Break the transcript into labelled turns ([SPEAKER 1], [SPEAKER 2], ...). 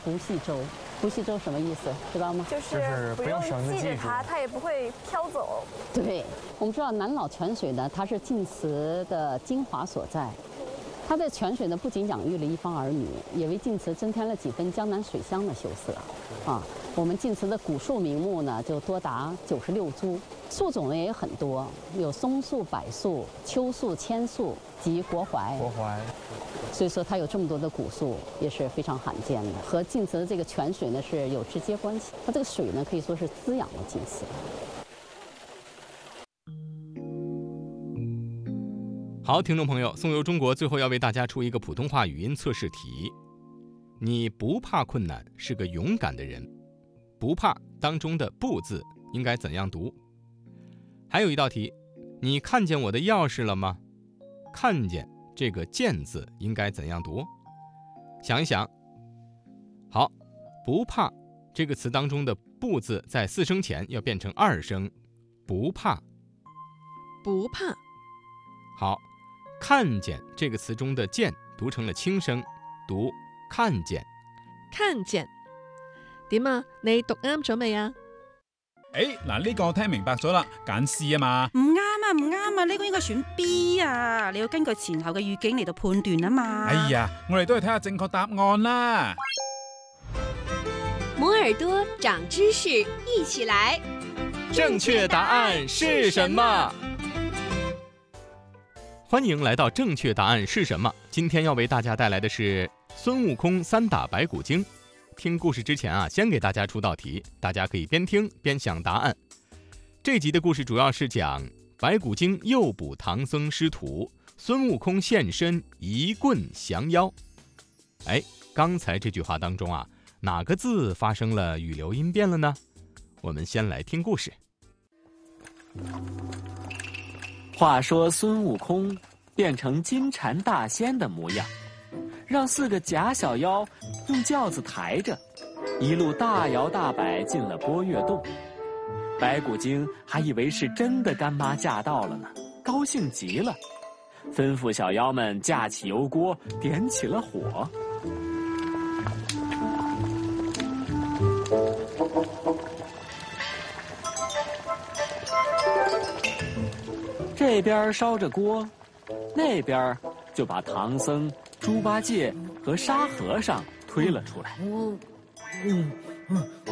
[SPEAKER 1] 伏羲舟。伏羲舟什么意思？知道吗？
[SPEAKER 2] 就是不用系着它，它也不会飘走。
[SPEAKER 1] 对，我们知道南老泉水呢，它是晋祠的精华所在。它的泉水呢，不仅养育了一方儿女，也为晋祠增添了几分江南水乡的秀色。啊，我们晋祠的古树名木呢，就多达96株，树种呢也很多，有松树、柏树、秋树、千树及国槐。所以说它有这么多的古树，也是非常罕见的，和晋祠的这个泉水呢是有直接关系。它这个水呢，可以说是滋养了晋祠。
[SPEAKER 3] 好，听众朋友，宋游中国最后要为大家出一个普通话语音测试题。你不怕困难，是个勇敢的人。不怕当中的不字应该怎样读？还有一道题，你看见我的钥匙了吗？看见这个见字应该怎样读？想一想。好，不怕这个词当中的不字在4声前要变成2声，不怕。
[SPEAKER 4] 不怕。
[SPEAKER 3] 好，看见这个词中的见读成了轻声，讀看見。
[SPEAKER 4] 看見。點啊？你讀啱咗未啊？
[SPEAKER 5] 嗱，呢個我聽明白咗啦，揀 C 啊嘛。
[SPEAKER 6] 唔啱啊，呢個應該選 B 啊，你要根據前後嘅語境嚟到判斷啊嘛。
[SPEAKER 5] 哎呀，我哋都係睇下正確答案啦。
[SPEAKER 7] 摩耳朵長知識，一起來。
[SPEAKER 3] 正確答案是什麼？歡迎來到正確答案是什麼？今天要為大家帶來的是孫悟空3打白骨精。聽故事之前啊，先給大家出道題，大家可以邊聽邊想答案。這集的故事主要是講白骨精誘捕唐僧師徒，孫悟空現身一棍降妖。剛才這句話當中啊，哪個字發生了語流音變了呢？我們先來聽故事。
[SPEAKER 8] 話說孫悟空變成金蟬大仙的模樣，讓4個假小妖用轎子抬着，一路大搖大擺進了波月洞。白骨精還以為是真的乾媽駕到了呢，高興極了，吩咐小妖們架起油鍋，點起了火。這邊燒着鍋，那邊就把唐僧、豬八戒和沙和尚推了出來。